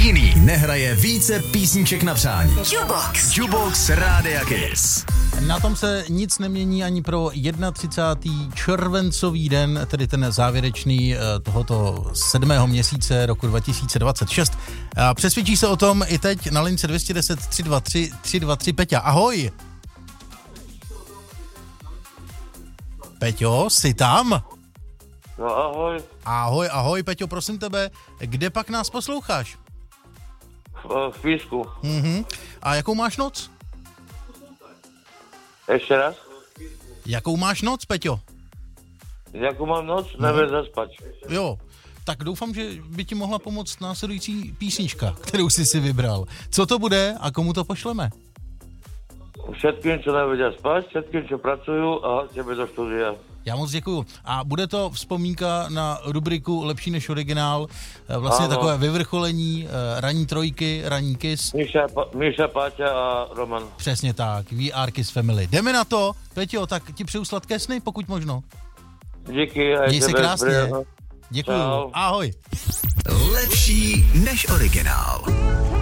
jiný nehraje více písniček na přání. Jukebox Rádia Kiss. Na tom se nic nemění ani pro 31. červencový den, tedy ten závěrečný tohoto 7. měsíce roku 2026. A přesvědčí se o tom i teď na lince 210 323 323 Peťa. Ahoj! Peťo, jsi tam? No ahoj. Ahoj, Peťo, prosím tebe, kde pak nás posloucháš? V Písku. A jakou máš noc? Ještě raz? Jakou máš noc, Peťo? Jakou mám noc? Nevím zaspat. Jo, tak doufám, že by ti mohla pomoct následující písnička, kterou jsi si vybral. Co to bude a komu to pošleme? Všetkým, čo nevedia spať, všetkým, čo pracujú a tebe do studia. Já moc děkuju. A bude to vzpomínka na rubriku Lepší než originál, vlastně ano. Takové vyvrcholení ranní trojky, ranní Kiss. Míša, Páťa a Roman. Přesně tak, We Are Kiss Family. Jdeme na to, Peťo, tak ti přeju sladké sny, pokud možno. Díky. Měj se krásně. Děkuju. Čau. Ahoj. Lepší než originál.